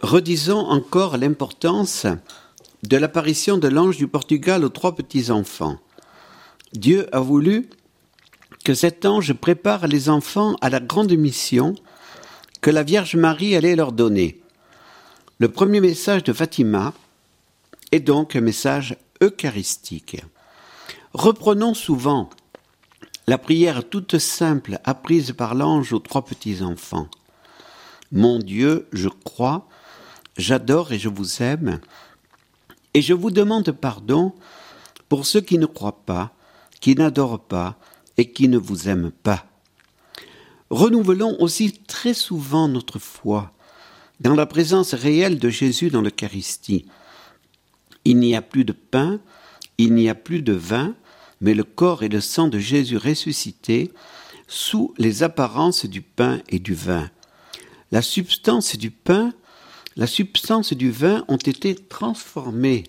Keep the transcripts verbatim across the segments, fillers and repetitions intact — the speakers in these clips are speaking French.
Redisons encore l'importance de l'apparition de l'ange du Portugal aux trois petits-enfants. Dieu a voulu que cet ange prépare les enfants à la grande mission que la Vierge Marie allait leur donner. Le premier message de Fatima est donc un message eucharistique. Reprenons souvent la prière toute simple apprise par l'ange aux trois petits-enfants. Mon Dieu, je crois, j'adore et je vous aime, et je vous demande pardon pour ceux qui ne croient pas, qui n'adorent pas et qui ne vous aiment pas. Renouvelons aussi très souvent notre foi dans la présence réelle de Jésus dans l'Eucharistie. Il n'y a plus de pain, il n'y a plus de vin, mais le corps et le sang de Jésus ressuscité sous les apparences du pain et du vin. La substance du pain, la substance du vin ont été transformées,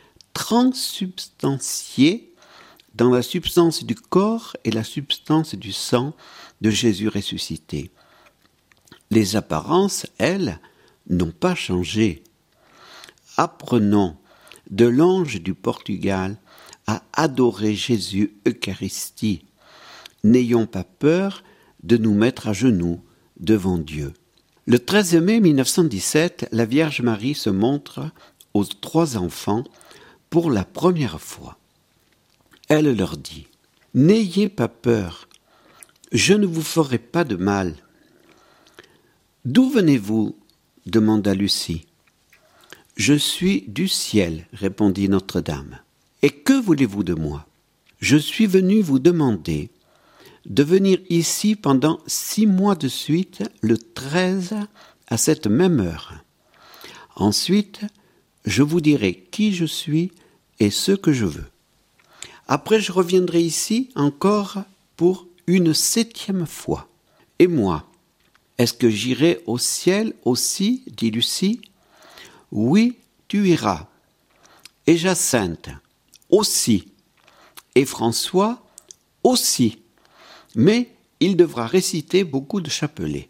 transsubstantiées dans la substance du corps et la substance du sang de Jésus ressuscité. Les apparences, elles, n'ont pas changé. Apprenons de l'ange du Portugal à adorer Jésus Eucharistie. N'ayons pas peur de nous mettre à genoux devant Dieu. Le treize mai mille neuf cent dix-sept, la Vierge Marie se montre aux trois enfants pour la première fois. Elle leur dit « N'ayez pas peur, je ne vous ferai pas de mal. »« D'où venez-vous » demanda Lucie. « Je suis du ciel, » répondit Notre-Dame. « Et que voulez-vous de moi ? Je suis venue vous demander de venir ici pendant six mois de suite, le treize à cette même heure. Ensuite, je vous dirai qui je suis et ce que je veux. Après, je reviendrai ici encore pour une septième fois. Et moi, est-ce que j'irai au ciel aussi, dit Lucie. Oui, tu iras. Et Jacinthe, aussi. Et François, aussi. Mais il devra réciter beaucoup de chapelets.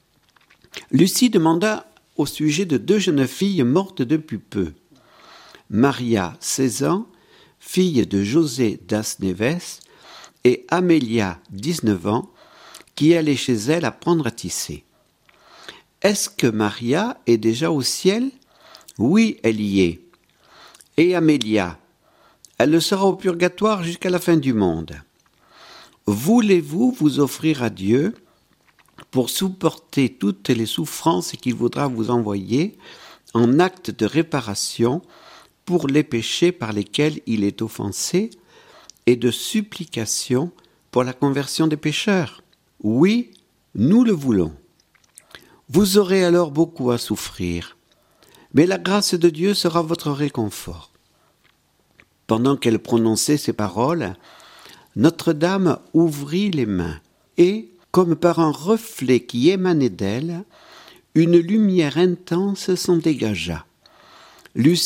Lucie demanda au sujet de deux jeunes filles mortes depuis peu. Maria, seize ans, fille de José das Neves, et Amélia, dix-neuf ans, qui allait chez elle apprendre à tisser. Est-ce que Maria est déjà au ciel ? Oui, elle y est. Et Amélia, elle le sera au purgatoire jusqu'à la fin du monde. Voulez-vous vous offrir à Dieu pour supporter toutes les souffrances qu'il voudra vous envoyer en acte de réparation pour les péchés par lesquels il est offensé et de supplication pour la conversion des pécheurs? Oui, nous le voulons. Vous aurez alors beaucoup à souffrir, mais la grâce de Dieu sera votre réconfort. Pendant qu'elle prononçait ces paroles, Notre-Dame ouvrit les mains et, comme par un reflet qui émanait d'elle, une lumière intense s'en dégagea.